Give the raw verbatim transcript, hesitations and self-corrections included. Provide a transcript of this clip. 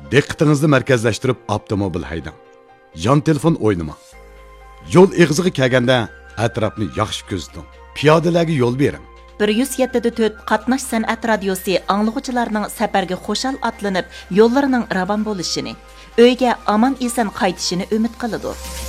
Diqqatingizni markazlashtirib avtomobil haydang. Yon telefon o'ynamang. Yo'l eg'iziga kelganda atrofni yaxshi kuzating. Piyodalarga yo'l bering. bir yuz yetti to'rt qatnash san'at radiosi anglag'uchilarning safarga xo'shal atlanib, yo'llarining ravon bo'lishini, uyga omon eson qaytishini umid qiladi.